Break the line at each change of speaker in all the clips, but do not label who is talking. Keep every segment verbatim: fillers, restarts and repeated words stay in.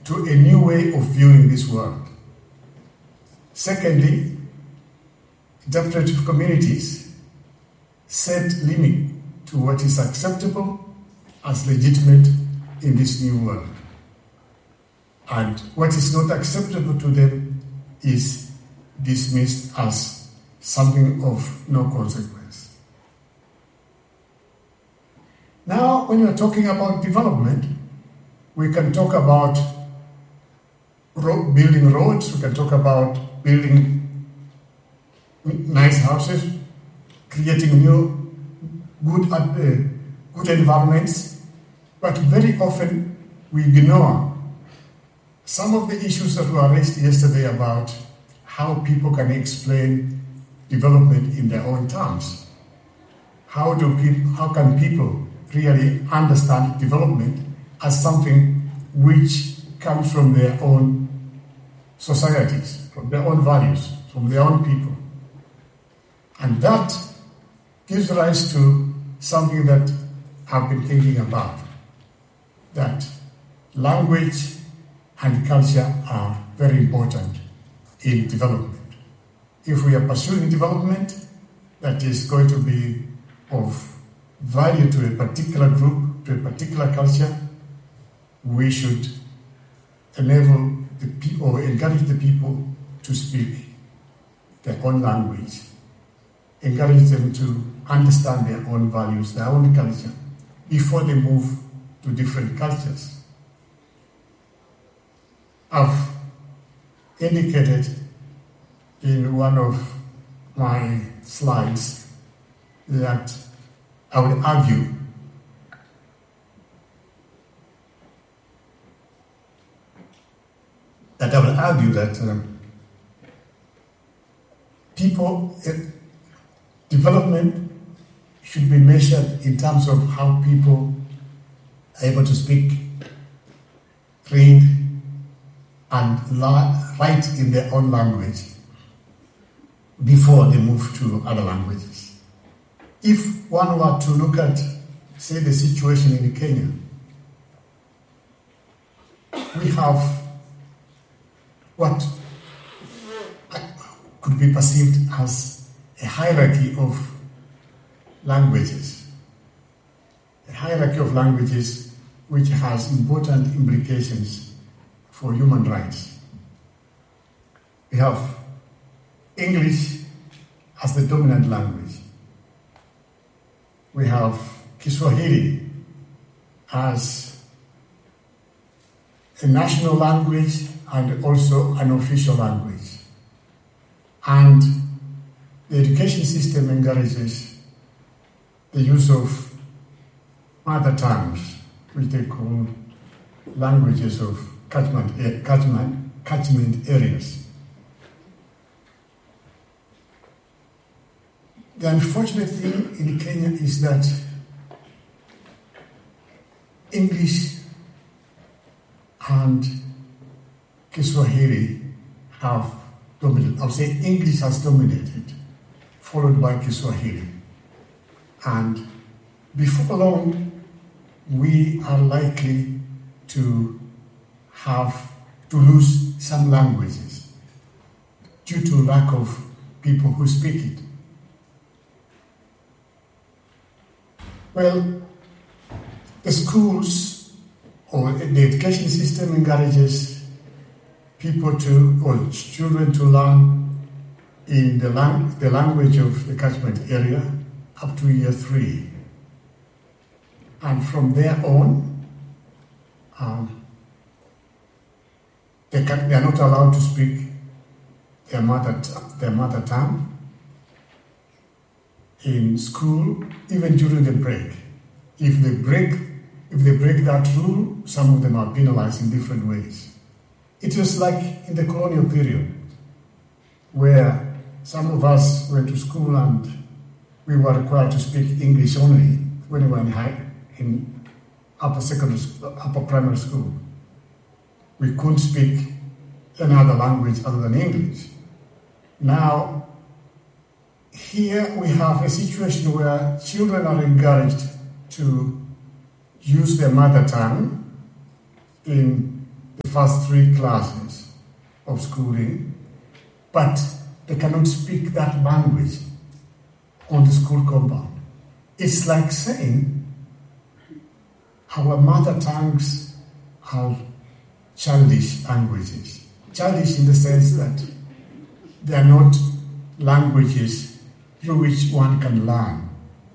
to a new way of viewing this world. Secondly, interpretive communities set limit to what is acceptable as legitimate in this new world. And what is not acceptable to them is dismissed as something of no consequence. Now, when you're talking about development, we can talk about road, building roads, we can talk about building nice houses, creating new good, uh, good environments, but very often we ignore some of the issues that were raised yesterday about how people can explain development in their own terms. How do people, how can people really understand development as something which comes from their own societies, from their own values, from their own people? And that gives rise to something that I've been thinking about, that language and culture are very important in development. If we are pursuing development that is going to be of value to a particular group, to a particular culture, we should enable the people, or encourage the people to speak their own language, encourage them to understand their own values, their own culture, before they move to different cultures. I've indicated in one of my slides that I would argue that I would argue that um, people uh, development should be measured in terms of how people are able to speak, read, and write in their own language before they move to other languages. If one were to look at, say, the situation in Kenya, we have what could be perceived as a hierarchy of languages, a hierarchy of languages which has important implications for human rights. We have English as the dominant language. We have Kiswahili as a national language and also an official language. And the education system encourages the use of mother tongues, which they call languages of catchment, catchment, catchment areas. The unfortunate thing in Kenya is that English and Kiswahili have dominated. I would say English has dominated, followed by Kiswahili. And before long, we are likely to have to lose some languages due to lack of people who speak it. Well, the schools or the education system encourages people to, or children to learn in the, lang- the language of the catchment area up to year three. And from there on, um, they, can, they are not allowed to speak their mother, t- their mother tongue in school, even during the break. If they break, if they break that rule, some of them are penalized in different ways. It was like in the colonial period, where some of us went to school and we were required to speak English only when we were in high, in upper secondary, upper primary school. We couldn't speak any other language other than English. Now, here we have a situation where children are encouraged to use their mother tongue in the first three classes of schooling, but they cannot speak that language on the school compound. It's like saying our mother tongues are childish languages. Childish in the sense that they are not languages through which one can learn.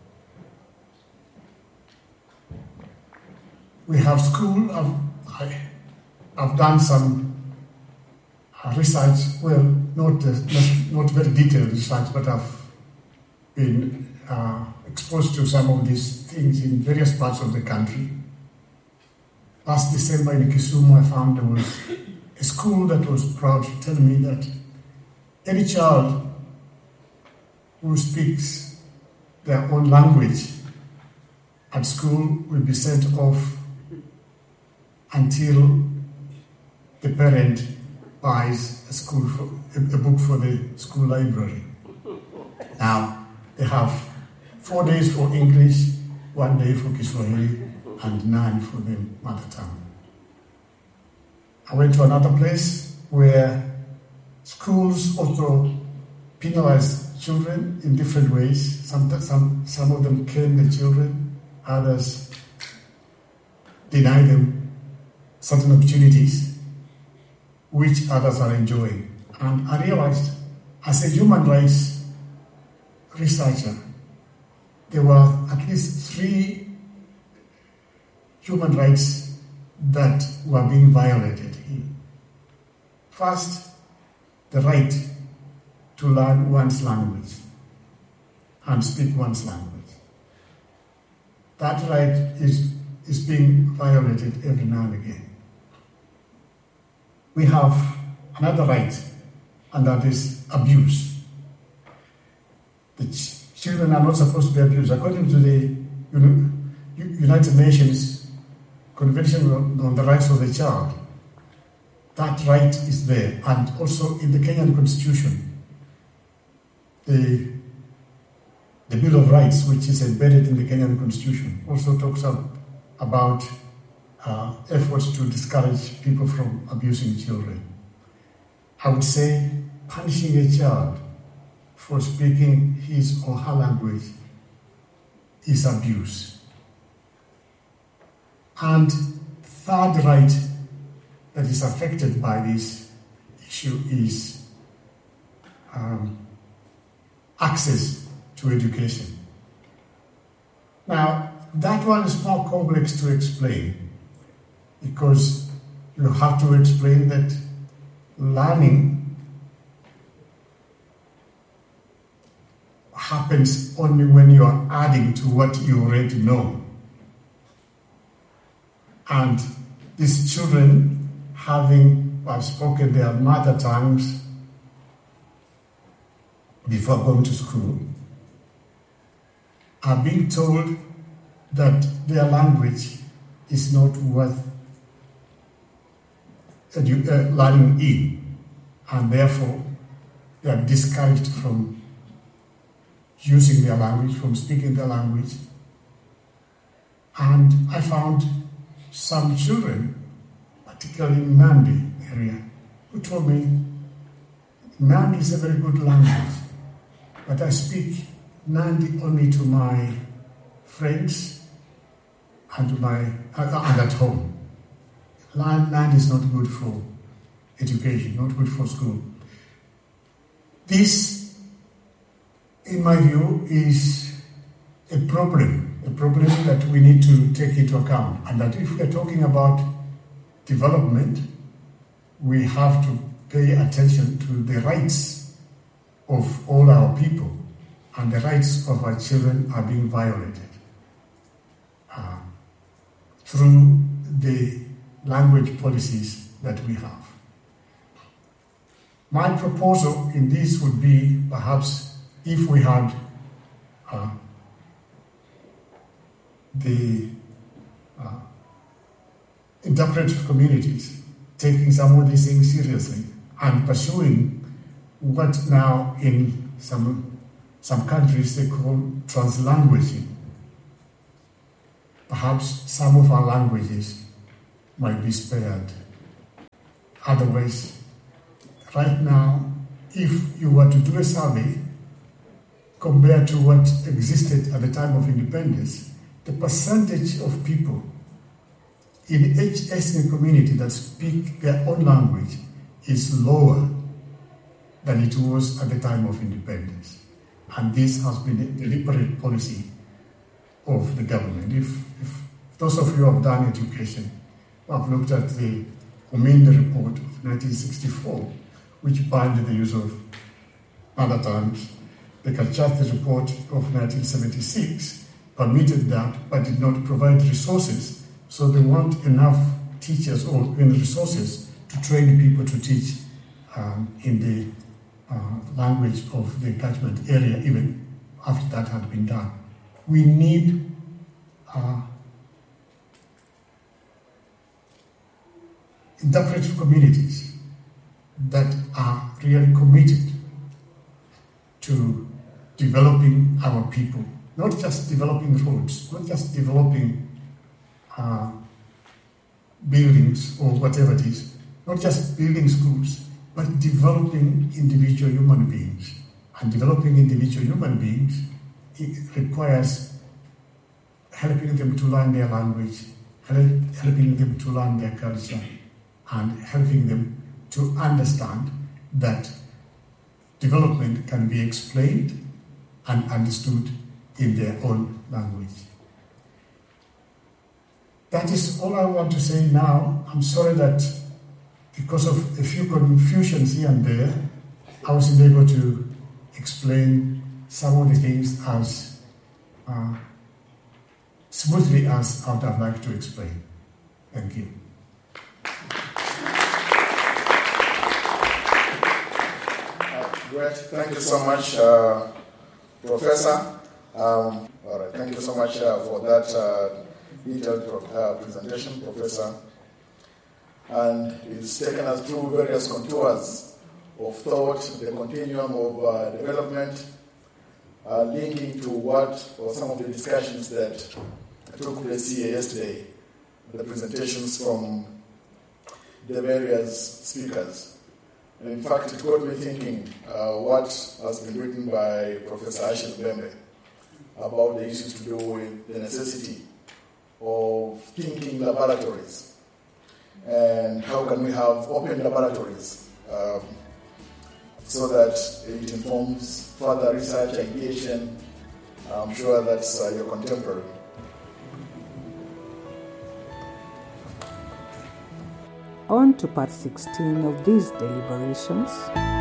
We have school, I've, I, I've done some research, well, not, uh, not, not very detailed research, but I've been uh, exposed to some of these things in various parts of the country. Last December in Kisumu, I found there was a school that was proud to tell me that any child who speaks their own language at school will be sent off until the parent buys a school for, a, a book for the school library. Now, they have four days for English, one day for Kiswahili, and nine for the mother tongue. I went to another place where schools also penalize children in different ways. Some, some, some of them cane the children, others deny them certain opportunities which others are enjoying. And I realized, as a human rights researcher, there were at least three human rights that were being violated here. First, the right to learn one's language and speak one's language. That right is, is being violated every now and again. We have another right, and that is abuse. The ch- children are not supposed to be abused. According to the United Nations Convention on the Rights of the Child, that right is there. And also in the Kenyan Constitution, the, the Bill of Rights, which is embedded in the Kenyan Constitution, also talks up about uh, efforts to discourage people from abusing children. I would say punishing a child for speaking his or her language is abuse. And third right that is affected by this issue is um, access to education. Now, that one is more complex to explain because you have to explain that learning happens only when you are adding to what you already know. And these children, having uh, spoken their mother tongues before going to school, are being told that their language is not worth edu- uh, learning in, and therefore they are discouraged from using their language, from speaking their language. And I found some children, particularly in Nandi area, who told me, Nandi is a very good language, but I speak Nandi only to my friends and to my uh, and at home. Nandi is not good for education, not good for school. This, in my view, is a problem, a problem that we need to take into account. And that if we're talking about development, we have to pay attention to the rights of all our people, and the rights of our children are being violated uh, through the language policies that we have. My proposal in this would be perhaps if we had uh, the uh, interpretive communities taking some of these things seriously and pursuing what now in some, some countries they call translanguaging. Perhaps some of our languages might be spared Otherwise, right now, if you were to do a survey compared to what existed at the time of independence, the percentage of people in each ethnic community that speak their own language is lower than it was at the time of independence. And this has been a deliberate policy of the government. If, if those of you who have done education, who have looked at the Ominde report of nineteen sixty-four, which banned the use of mother tongues, the Kalchathi report of nineteen seventy-six permitted that but did not provide resources, so they want enough teachers or resources to train people to teach um, in the uh, language of the catchment area even after that had been done. We need uh, interpretive communities that are really committed to developing our people, not just developing roads, not just developing uh, buildings or whatever it is, not just building schools, but developing individual human beings. And developing individual human beings, it requires helping them to learn their language, helping them to learn their culture, and helping them to understand that development can be explained and understood in their own language. That is all I want to say now. I'm sorry that because of a few confusions here and there, I wasn't able to explain some of the things as uh, smoothly as I would have liked to explain. Thank you.
Great. Thank you so much, uh, Professor. Um, all right. Thank you so much uh, for that uh, detailed uh, presentation, Professor. And it's taken us through various contours of thought, the continuum of uh, development, uh, linking to what or some of the discussions that took place here yesterday, the presentations from the various speakers. And in fact, it got me thinking uh, what has been written by Professor Ashel Bembe about the issues to do with the necessity of thinking laboratories and how can we have open laboratories um, so that it informs further research, ideation. I'm sure that's uh, your contemporary.
On to part sixteen of these deliberations.